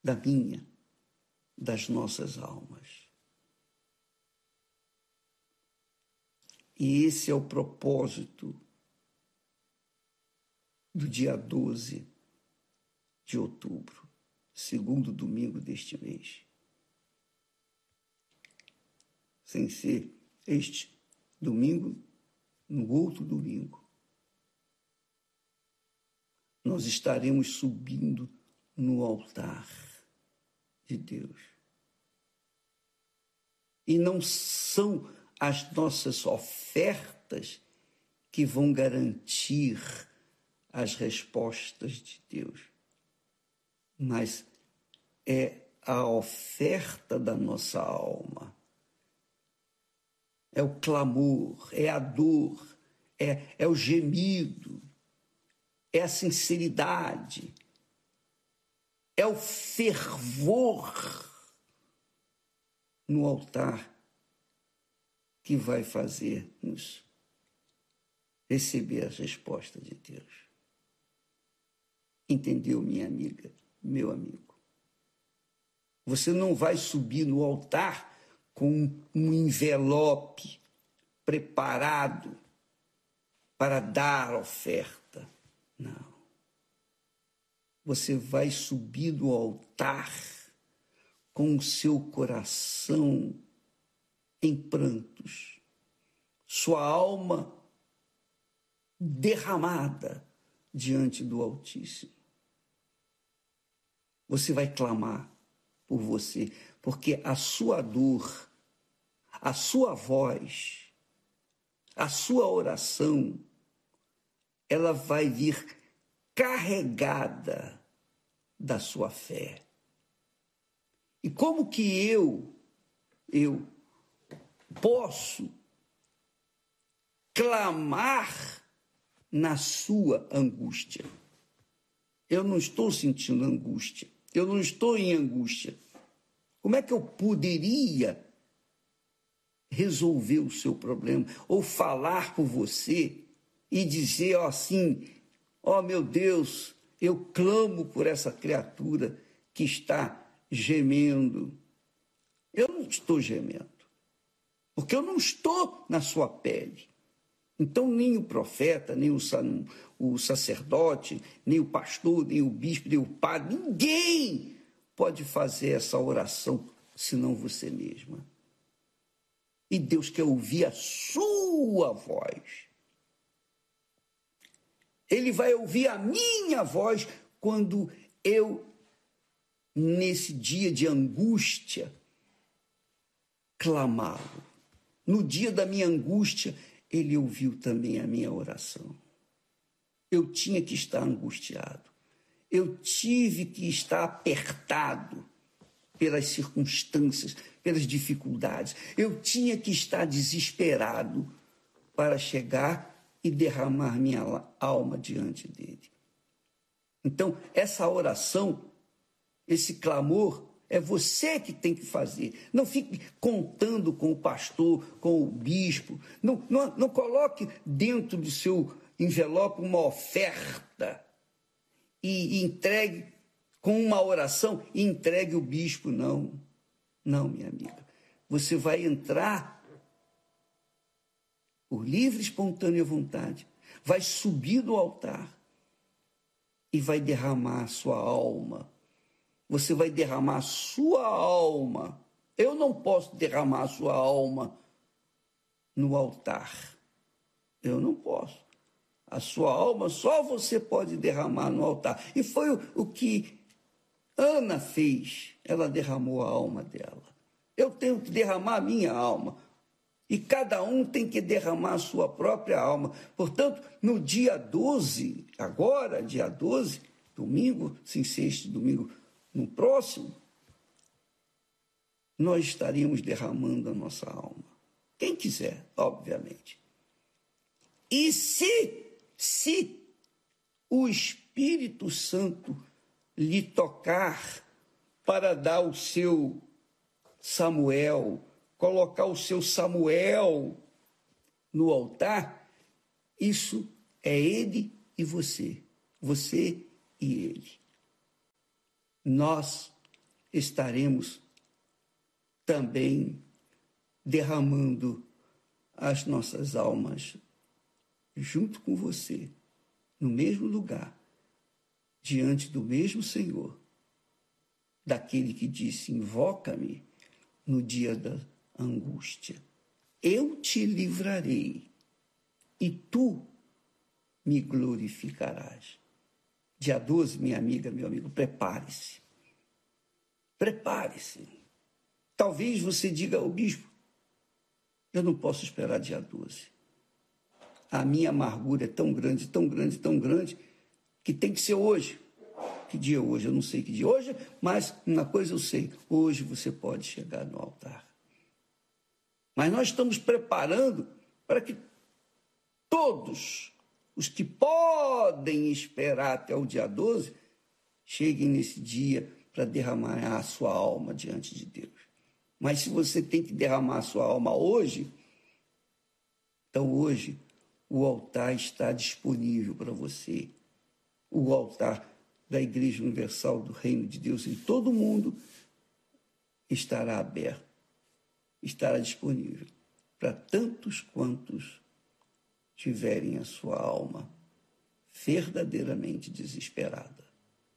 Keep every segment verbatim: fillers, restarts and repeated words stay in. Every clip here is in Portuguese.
da minha, das nossas almas. E esse é o propósito do dia doze de outubro, segundo domingo deste mês. Sem ser este domingo, no outro domingo, nós estaremos subindo no altar de Deus. E não são as nossas ofertas que vão garantir as respostas de Deus, mas é a oferta da nossa alma. É o clamor, é a dor, é, é o gemido, é a sinceridade, é o fervor no altar que vai fazer-nos receber as respostas de Deus. Entendeu, minha amiga, meu amigo? Você não vai subir no altar com um envelope preparado para dar oferta. Não. Você vai subir no altar com o seu coração em prantos, sua alma derramada diante do Altíssimo. Você vai clamar por você, porque a sua dor, a sua voz, a sua oração, ela vai vir carregada da sua fé. E como que eu, eu posso clamar na sua angústia? Eu não estou sentindo angústia, eu não estou em angústia. Como é que eu poderia resolver o seu problema ou falar por você e dizer assim: ó, meu Deus, eu clamo por essa criatura que está gemendo? Eu não estou gemendo, porque eu não estou na sua pele. Então, nem o profeta, nem o, o sacerdote, nem o pastor, nem o bispo, nem o padre, ninguém pode fazer essa oração senão você mesma. E Deus quer ouvir a sua voz. Ele vai ouvir a minha voz quando eu, nesse dia de angústia, clamá-lo. No dia da minha angústia, ele ouviu também a minha oração. Eu tinha que estar angustiado. Eu tive que estar apertado pelas circunstâncias, pelas dificuldades. Eu tinha que estar desesperado para chegar e derramar minha alma diante dele. Então, essa oração, esse clamor, é você que tem que fazer. Não fique contando com o pastor, com o bispo. Não, não, não coloque dentro do seu envelope uma oferta e, e entregue com uma oração e entregue o bispo. Não, não, minha amiga. Você vai entrar por livre e espontânea vontade, vai subir do altar e vai derramar a sua alma. Você vai derramar a sua alma. Eu não posso derramar a sua alma no altar. Eu não posso. A sua alma só você pode derramar no altar. E foi o, o que Ana fez. Ela derramou a alma dela. Eu tenho que derramar a minha alma. E cada um tem que derramar a sua própria alma. Portanto, no dia doze, agora, dia doze, domingo, sem ser este domingo, no próximo, nós estaríamos derramando a nossa alma. Quem quiser, obviamente. E se, se o Espírito Santo lhe tocar para dar o seu Samuel, colocar o seu Samuel no altar, isso é ele e você, você e ele. Nós estaremos também derramando as nossas almas junto com você, no mesmo lugar, diante do mesmo Senhor, daquele que disse: invoca-me no dia da angústia. Eu te livrarei e tu me glorificarás. Dia doze, minha amiga, meu amigo, prepare-se. Prepare-se. Talvez você diga ao bispo: eu não posso esperar dia doze. A minha amargura é tão grande, tão grande, tão grande, que tem que ser hoje. Que dia é hoje? Eu não sei que dia é hoje, mas uma coisa eu sei: hoje você pode chegar no altar. Mas nós estamos preparando para que todos os que podem esperar até o dia doze cheguem nesse dia para derramar a sua alma diante de Deus. Mas se você tem que derramar a sua alma hoje, então hoje o altar está disponível para você. O altar da Igreja Universal do Reino de Deus em todo o mundo estará aberto, estará disponível para tantos quantos tiverem a sua alma verdadeiramente desesperada.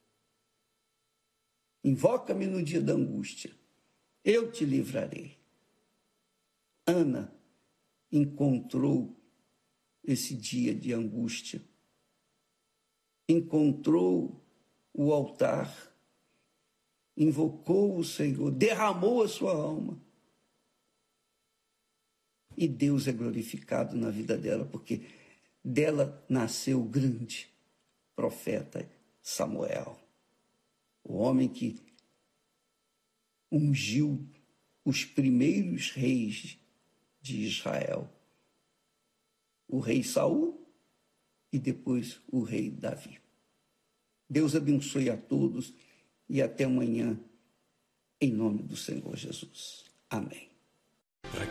Invoca-me no dia da angústia, eu te livrarei. Ana encontrou esse dia de angústia, encontrou o altar, invocou o Senhor, derramou a sua alma. E Deus é glorificado na vida dela, porque dela nasceu o grande profeta Samuel, o homem que ungiu os primeiros reis de Israel, o rei Saul e depois o rei Davi. Deus abençoe a todos e até amanhã, em nome do Senhor Jesus. Amém.